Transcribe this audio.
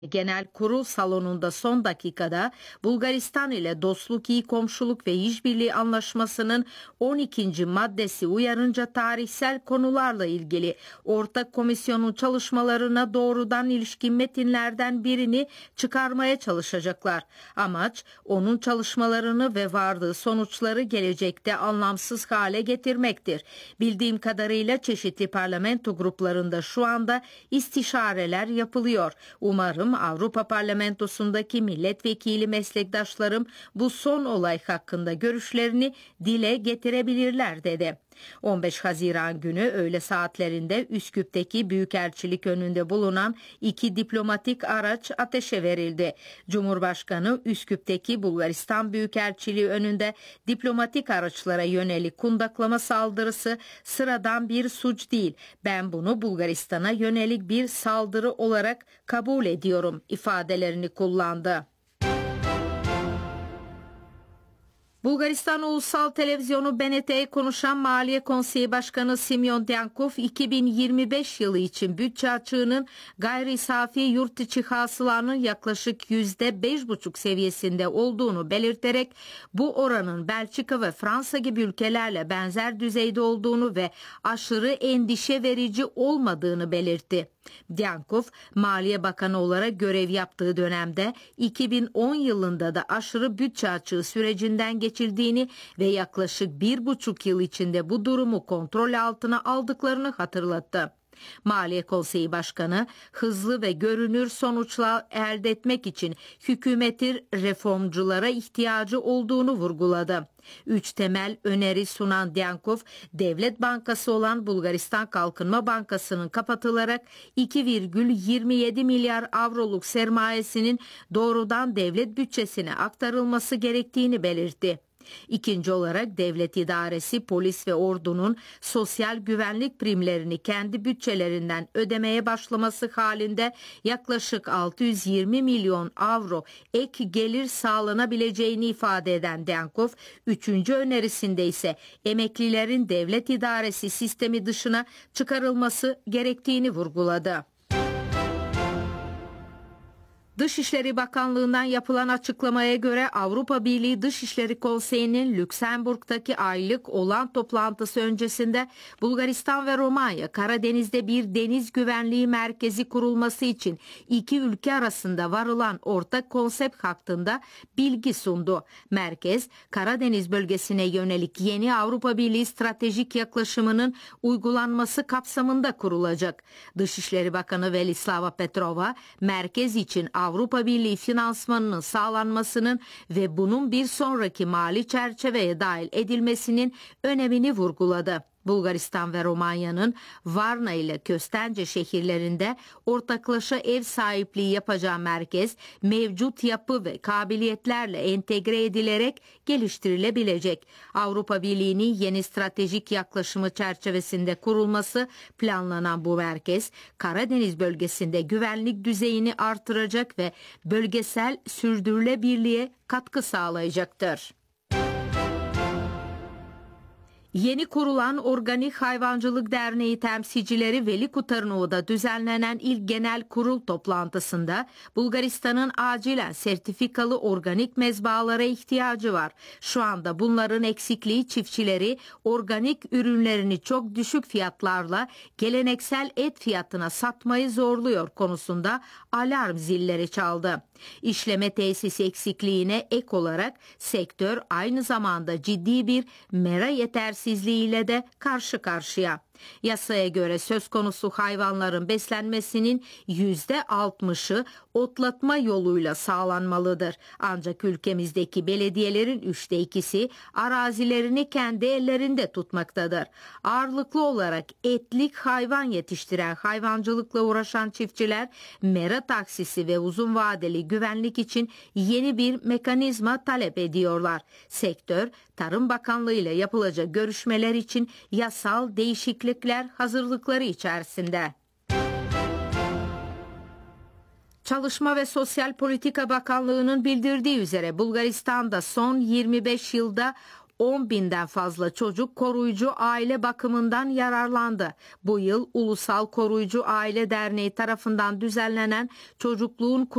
Genel Kurul salonunda son dakikada Bulgaristan ile dostluk, iyi komşuluk ve işbirliği anlaşmasının 12. maddesi uyarınca tarihsel konularla ilgili ortak komisyonun çalışmalarına doğrudan ilişkin metinlerden birini çıkarmaya çalışacaklar. Amaç onun çalışmalarını ve vardığı sonuçları gelecekte anlamsız hale getirmektir. Bildiğim kadarıyla çeşitli parlamento gruplarında şu anda istişareler yapılıyor. Umarım Avrupa Parlamentosu'ndaki milletvekili meslektaşlarım bu son olay hakkında görüşlerini dile getirebilirler dedi. 15 Haziran günü öğle saatlerinde Üsküp'teki Büyükelçilik önünde bulunan 2 diplomatik araç ateşe verildi. Cumhurbaşkanı Üsküp'teki Bulgaristan Büyükelçiliği önünde diplomatik araçlara yönelik kundaklama saldırısı sıradan bir suç değil. Ben bunu Bulgaristan'a yönelik bir saldırı olarak kabul ediyorum ifadelerini kullandı. Bulgaristan Ulusal Televizyonu BNT'ye konuşan Maliye Konseyi Başkanı Simeon Dyankov, 2025 yılı için bütçe açığının gayri safi yurt içi hasılanın yaklaşık %5,5 seviyesinde olduğunu belirterek bu oranın Belçika ve Fransa gibi ülkelerle benzer düzeyde olduğunu ve aşırı endişe verici olmadığını belirtti. Dyankov, Maliye Bakanı olarak görev yaptığı dönemde 2010 yılında da aşırı bütçe açığı sürecinden geçildiğini ve yaklaşık 1,5 yıl içinde bu durumu kontrol altına aldıklarını hatırlattı. Maliye Konseyi Başkanı, hızlı ve görünür sonuçlar elde etmek için hükümetin reformculara ihtiyacı olduğunu vurguladı. 3 temel öneri sunan Dyankov, devlet bankası olan Bulgaristan Kalkınma Bankası'nın kapatılarak 2,27 milyar avroluk sermayesinin doğrudan devlet bütçesine aktarılması gerektiğini belirtti. İkinci olarak devlet idaresi, polis ve ordunun sosyal güvenlik primlerini kendi bütçelerinden ödemeye başlaması halinde yaklaşık 620 milyon avro ek gelir sağlanabileceğini ifade eden Dyankov, üçüncü önerisinde ise emeklilerin devlet idaresi sistemi dışına çıkarılması gerektiğini vurguladı. Dışişleri Bakanlığı'ndan yapılan açıklamaya göre Avrupa Birliği Dışişleri Konseyi'nin Lüksemburg'daki aylık olağan toplantısı öncesinde Bulgaristan ve Romanya, Karadeniz'de bir deniz güvenliği merkezi kurulması için iki ülke arasında varılan ortak konsept hakkında bilgi sundu. Merkez, Karadeniz bölgesine yönelik yeni Avrupa Birliği stratejik yaklaşımının uygulanması kapsamında kurulacak. Dışişleri Bakanı Velislava Petrova, merkez için Avrupa Birliği finansmanının sağlanmasının ve bunun bir sonraki mali çerçeveye dahil edilmesinin önemini vurguladı. Bulgaristan ve Romanya'nın Varna ile Köstence şehirlerinde ortaklaşa ev sahipliği yapacağı merkez, mevcut yapı ve kabiliyetlerle entegre edilerek geliştirilebilecek. Avrupa Birliği'nin yeni stratejik yaklaşımı çerçevesinde kurulması planlanan bu merkez, Karadeniz bölgesinde güvenlik düzeyini artıracak ve bölgesel sürdürülebilirliğe katkı sağlayacaktır. Yeni kurulan Organik Hayvancılık Derneği temsilcileri Velikotarnova'da düzenlenen ilk genel kurul toplantısında Bulgaristan'ın acilen sertifikalı organik mezbahalara ihtiyacı var. Şu anda bunların eksikliği çiftçileri organik ürünlerini çok düşük fiyatlarla geleneksel et fiyatına satmayı zorluyor konusunda alarm zilleri çaldı. İşleme tesisi eksikliğine ek olarak sektör aynı zamanda ciddi bir mera yetersizliğiyle de karşı karşıya. Yasaya göre söz konusu hayvanların beslenmesinin %60'ı otlatma yoluyla sağlanmalıdır. Ancak ülkemizdeki belediyelerin 2/3'ü arazilerini kendi ellerinde tutmaktadır. Ağırlıklı olarak etlik hayvan yetiştiren hayvancılıkla uğraşan çiftçiler mera taksisi ve uzun vadeli güvenlik için yeni bir mekanizma talep ediyorlar. Sektör, Tarım Bakanlığı ile yapılacak görüşmeler için yasal değişiklikler hazırlıkları içerisinde. Çalışma ve Sosyal Politika Bakanlığı'nın bildirdiği üzere Bulgaristan'da son 25 yılda 10.000'den fazla çocuk koruyucu aile bakımından yararlandı. Bu yıl Ulusal Koruyucu Aile Derneği tarafından düzenlenen Çocukluğun